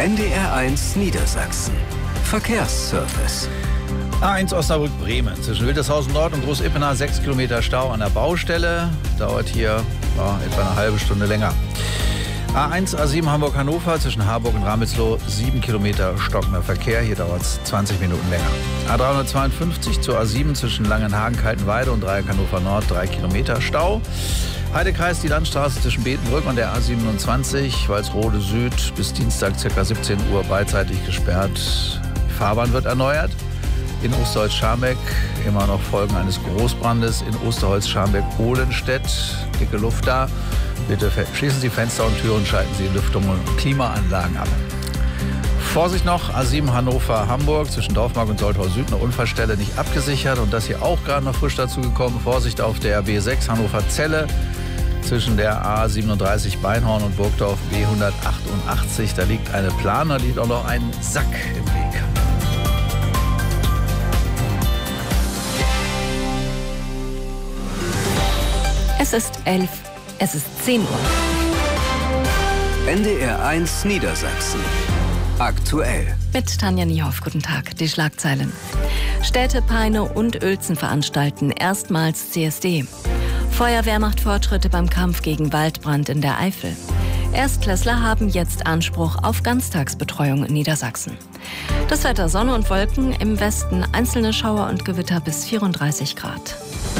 NDR1 Niedersachsen. Verkehrsservice. A1 Osnabrück-Bremen. Zwischen Wildershausen Nord und Groß-Ippener 6 Kilometer Stau an der Baustelle. Dauert hier etwa eine halbe Stunde länger. A1 A7 Hamburg-Hannover. Zwischen Harburg und Ramelsloh 7 Kilometer stockender Verkehr. Hier dauert es 20 Minuten länger. A352 zur A7 zwischen Langenhagen, Kaltenweide und Dreieck Hannover Nord 3 Kilometer Stau. Heidekreis, die Landstraße zwischen Betenbrück und der A27, Walsrode Süd, bis Dienstag ca. 17 Uhr beidseitig gesperrt. Die Fahrbahn wird erneuert. In Osterholz-Scharmbeck immer noch Folgen eines Großbrandes. In Osterholz-Scharmbeck-Ohlenstedt, dicke Luft da. Bitte schließen Sie Fenster und Türen, schalten Sie Lüftung und Klimaanlagen ab. Vorsicht noch, A7 Hannover-Hamburg, zwischen Dorfmark und Soltau Süd, eine Unfallstelle nicht abgesichert. Und das hier auch gerade noch frisch dazugekommen. Vorsicht auf der B6 Hannover-Celle, zwischen der A37 Beinhorn und Burgdorf B188. Da liegt eine Plane, da liegt auch noch ein Sack im Weg. Es ist 10 Uhr. NDR1 Niedersachsen. Aktuell. Mit Tanja Niehoff, guten Tag. Die Schlagzeilen. Städte Peine und Uelzen veranstalten erstmals CSD. Feuerwehr macht Fortschritte beim Kampf gegen Waldbrand in der Eifel. Erstklässler haben jetzt Anspruch auf Ganztagsbetreuung in Niedersachsen. Das Wetter: Sonne und Wolken, im Westen einzelne Schauer und Gewitter bis 34 Grad.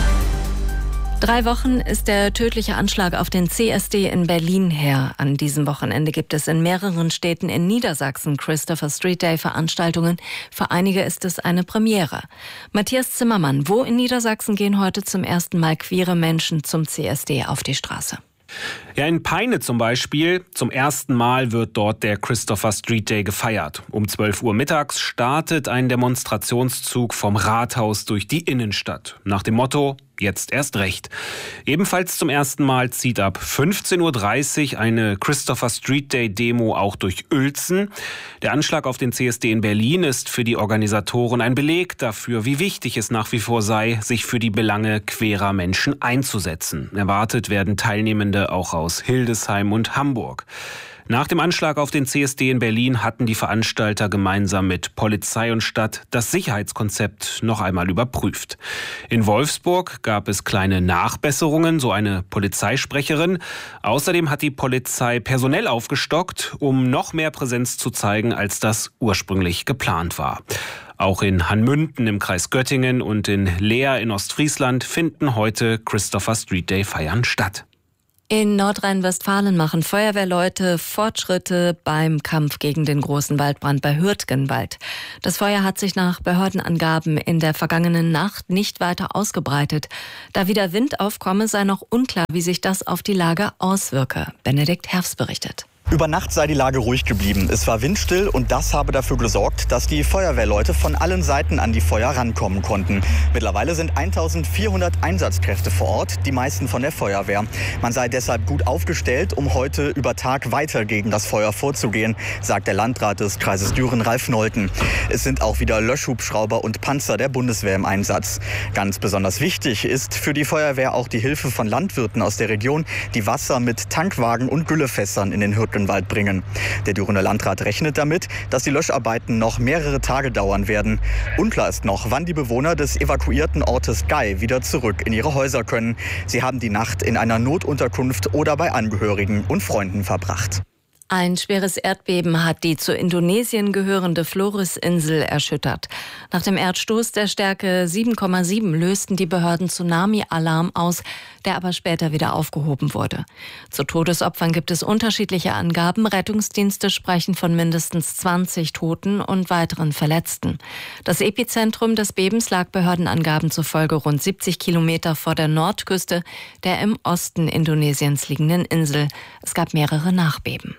3 Wochen ist der tödliche Anschlag auf den CSD in Berlin her. An diesem Wochenende gibt es in mehreren Städten in Niedersachsen Christopher Street Day Veranstaltungen. Für einige ist es eine Premiere. Matthias Zimmermann, wo in Niedersachsen gehen heute zum ersten Mal queere Menschen zum CSD auf die Straße? Ja, in Peine zum Beispiel. Zum ersten Mal wird dort der Christopher Street Day gefeiert. Um 12 Uhr mittags startet ein Demonstrationszug vom Rathaus durch die Innenstadt. Nach dem Motto: Jetzt erst recht. Ebenfalls zum ersten Mal zieht ab 15.30 Uhr eine Christopher Street Day Demo auch durch Uelzen. Der Anschlag auf den CSD in Berlin ist für die Organisatoren ein Beleg dafür, wie wichtig es nach wie vor sei, sich für die Belange queerer Menschen einzusetzen. Erwartet werden Teilnehmende auch aus Hildesheim und Hamburg. Nach dem Anschlag auf den CSD in Berlin hatten die Veranstalter gemeinsam mit Polizei und Stadt das Sicherheitskonzept noch einmal überprüft. In Wolfsburg gab es kleine Nachbesserungen, so eine Polizeisprecherin. Außerdem hat die Polizei personell aufgestockt, um noch mehr Präsenz zu zeigen, als das ursprünglich geplant war. Auch in Hanmünden im Kreis Göttingen und in Leer in Ostfriesland finden heute Christopher Street Day Feiern statt. In Nordrhein-Westfalen machen Feuerwehrleute Fortschritte beim Kampf gegen den großen Waldbrand bei Hürtgenwald. Das Feuer hat sich nach Behördenangaben in der vergangenen Nacht nicht weiter ausgebreitet. Da wieder Wind aufkomme, sei noch unklar, wie sich das auf die Lage auswirke. Benedikt Herfs berichtet. Über Nacht sei die Lage ruhig geblieben. Es war windstill und das habe dafür gesorgt, dass die Feuerwehrleute von allen Seiten an die Feuer rankommen konnten. Mittlerweile sind 1400 Einsatzkräfte vor Ort, die meisten von der Feuerwehr. Man sei deshalb gut aufgestellt, um heute über Tag weiter gegen das Feuer vorzugehen, sagt der Landrat des Kreises Düren, Ralf Nolten. Es sind auch wieder Löschhubschrauber und Panzer der Bundeswehr im Einsatz. Ganz besonders wichtig ist für die Feuerwehr auch die Hilfe von Landwirten aus der Region, die Wasser mit Tankwagen und Güllefässern in den Hürtgenwald bringen. Der Dürener Landrat rechnet damit, dass die Löscharbeiten noch mehrere Tage dauern werden. Unklar ist noch, wann die Bewohner des evakuierten Ortes Gei wieder zurück in ihre Häuser können. Sie haben die Nacht in einer Notunterkunft oder bei Angehörigen und Freunden verbracht. Ein schweres Erdbeben hat die zu Indonesien gehörende Flores-Insel erschüttert. Nach dem Erdstoß der Stärke 7,7 lösten die Behörden Tsunami-Alarm aus, der aber später wieder aufgehoben wurde. Zu Todesopfern gibt es unterschiedliche Angaben. Rettungsdienste sprechen von mindestens 20 Toten und weiteren Verletzten. Das Epizentrum des Bebens lag Behördenangaben zufolge rund 70 Kilometer vor der Nordküste der im Osten Indonesiens liegenden Insel. Es gab mehrere Nachbeben.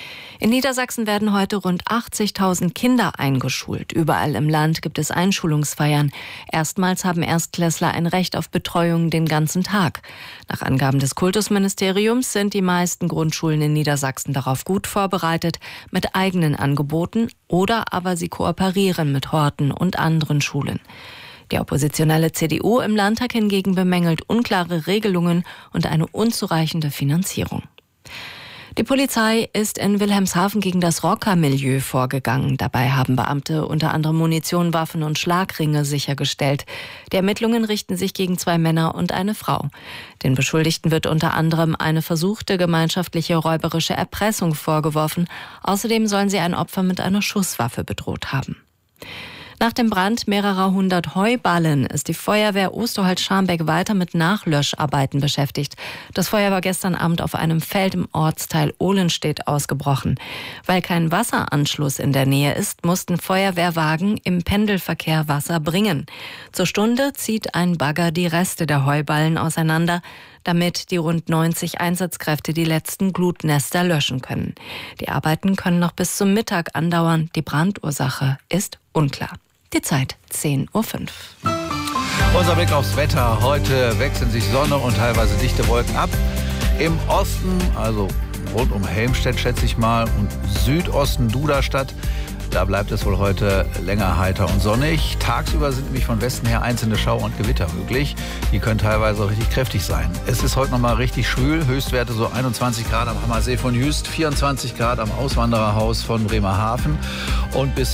In Niedersachsen werden heute rund 80.000 Kinder eingeschult. Überall im Land gibt es Einschulungsfeiern. Erstmals haben Erstklässler ein Recht auf Betreuung den ganzen Tag. Nach Angaben des Kultusministeriums sind die meisten Grundschulen in Niedersachsen darauf gut vorbereitet, mit eigenen Angeboten, oder aber sie kooperieren mit Horten und anderen Schulen. Die oppositionelle CDU im Landtag hingegen bemängelt unklare Regelungen und eine unzureichende Finanzierung. Die Polizei ist in Wilhelmshaven gegen das Rockermilieu vorgegangen. Dabei haben Beamte unter anderem Munition, Waffen und Schlagringe sichergestellt. Die Ermittlungen richten sich gegen 2 Männer und eine Frau. Den Beschuldigten wird unter anderem eine versuchte gemeinschaftliche räuberische Erpressung vorgeworfen. Außerdem sollen sie ein Opfer mit einer Schusswaffe bedroht haben. Nach dem Brand mehrerer 100 Heuballen ist die Feuerwehr Osterholz-Scharmbeck weiter mit Nachlöscharbeiten beschäftigt. Das Feuer war gestern Abend auf einem Feld im Ortsteil Ohlenstedt ausgebrochen. Weil kein Wasseranschluss in der Nähe ist, mussten Feuerwehrwagen im Pendelverkehr Wasser bringen. Zur Stunde zieht ein Bagger die Reste der Heuballen auseinander, damit die rund 90 Einsatzkräfte die letzten Glutnester löschen können. Die Arbeiten können noch bis zum Mittag andauern. Die Brandursache ist unklar. Die Zeit 10:05 Uhr. Unser Blick aufs Wetter. Heute wechseln sich Sonne und teilweise dichte Wolken ab. Im Osten, also rund um Helmstedt schätze ich mal, und Südosten Duderstadt, da bleibt es wohl heute länger heiter und sonnig. Tagsüber sind nämlich von Westen her einzelne Schauer und Gewitter möglich. Die können teilweise auch richtig kräftig sein. Es ist heute nochmal richtig schwül. Höchstwerte so 21 Grad am Hammersee von Jüst, 24 Grad am Auswandererhaus von Bremerhaven und bis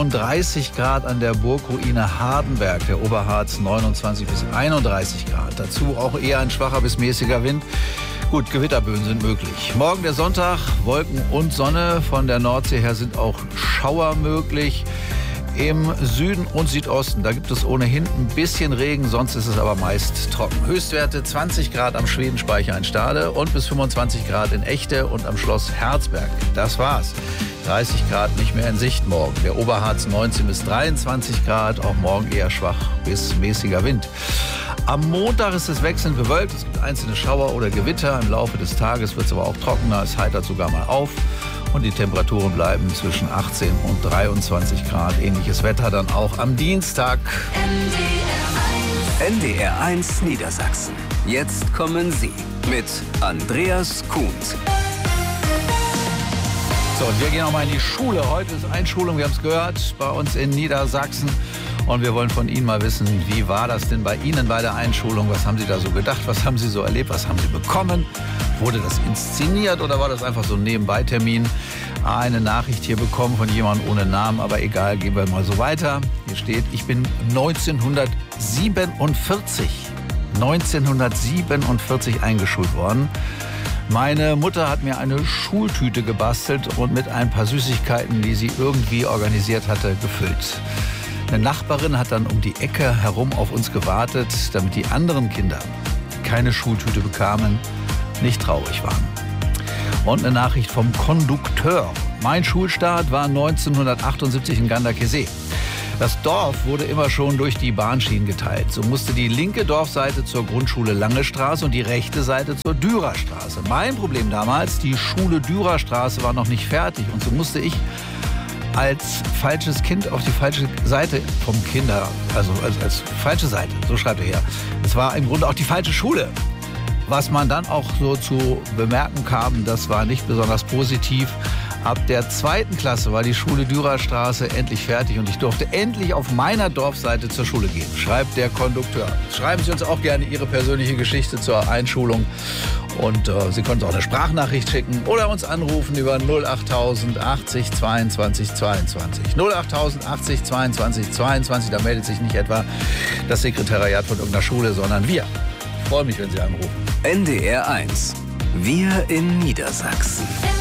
34 Grad an der Burgruine Hardenberg, der Oberharz 29 bis 31 Grad. Dazu auch eher ein schwacher bis mäßiger Wind. Gut, Gewitterböen sind möglich. Morgen der Sonntag, Wolken und Sonne. Von der Nordsee her sind auch Schauer möglich. Im Süden und Südosten, da gibt es ohnehin ein bisschen Regen, sonst ist es aber meist trocken. Höchstwerte 20 Grad am Schwedenspeicher in Stade und bis 25 Grad in Echte und am Schloss Herzberg. Das war's. 30 Grad nicht mehr in Sicht morgen. Der Oberharz 19 bis 23 Grad, auch morgen eher schwach bis mäßiger Wind. Am Montag ist es wechselnd bewölkt. Es gibt einzelne Schauer oder Gewitter. Im Laufe des Tages wird es aber auch trockener. Es heitert sogar mal auf. Und die Temperaturen bleiben zwischen 18 und 23 Grad. Ähnliches Wetter dann auch am Dienstag. NDR1 Niedersachsen. Jetzt kommen Sie mit Andreas Kuhns. So, und wir gehen auch mal in die Schule. Heute ist Einschulung, wir haben es gehört, bei uns in Niedersachsen. Und wir wollen von Ihnen mal wissen, wie war das denn bei Ihnen bei der Einschulung? Was haben Sie da so gedacht? Was haben Sie so erlebt? Was haben Sie bekommen? Wurde das inszeniert oder war das einfach so ein Nebenbei-Termin? Eine Nachricht hier bekommen von jemandem ohne Namen, aber egal, gehen wir mal so weiter. Hier steht, ich bin 1947 eingeschult worden. Meine Mutter hat mir eine Schultüte gebastelt und mit ein paar Süßigkeiten, die sie irgendwie organisiert hatte, gefüllt. Eine Nachbarin hat dann um die Ecke herum auf uns gewartet, damit die anderen Kinder, die keine Schultüte bekamen, nicht traurig waren. Und eine Nachricht vom Kondukteur. Mein Schulstart war 1978 in Ganderkesee. Das Dorf wurde immer schon durch die Bahnschienen geteilt. So musste die linke Dorfseite zur Grundschule Lange Straße und die rechte Seite zur Dürerstraße. Mein Problem damals, die Schule Dürerstraße war noch nicht fertig. Und so musste ich als falsches Kind auf die falsche Seite vom Kinder, also als falsche Seite, so schreibt er hier. Es war im Grunde auch die falsche Schule. Was man dann auch so zu bemerken kam, das war nicht besonders positiv. Ab der 2. Klasse war die Schule Dürerstraße endlich fertig und ich durfte endlich auf meiner Dorfseite zur Schule gehen, schreibt der Kondukteur. Schreiben Sie uns auch gerne Ihre persönliche Geschichte zur Einschulung und Sie können uns auch eine Sprachnachricht schicken oder uns anrufen über 08000 80 22 22. 08000 80 22 22, da meldet sich nicht etwa das Sekretariat von irgendeiner Schule, sondern wir. Ich freue mich, wenn Sie anrufen. NDR1. Wir in Niedersachsen.